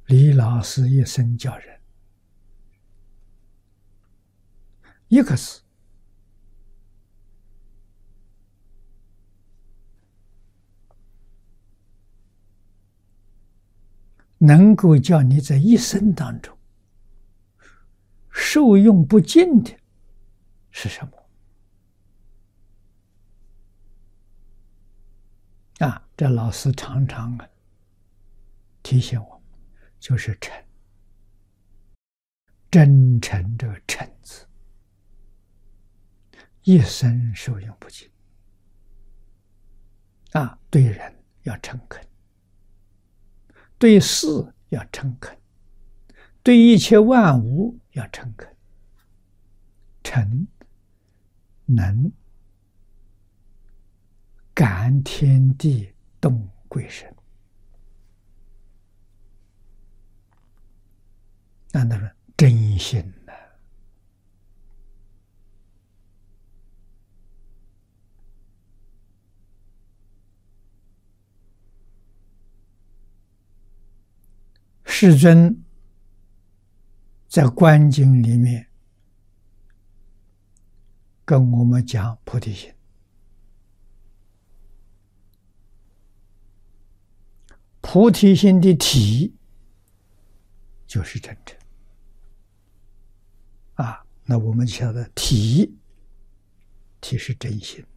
李老师一生教人，一个字能够叫你在一生当中受用不尽的是什么？这老师常常提醒我们，就是诚，真诚这个诚字，一生受用不尽。对人要诚恳，对事要诚恳，对一切万物要诚恳。诚能感天地动鬼神。那是真心呐。世尊在《观经》里面跟我们讲菩提心，菩提心的体就是真诚。那我们晓得体是真心。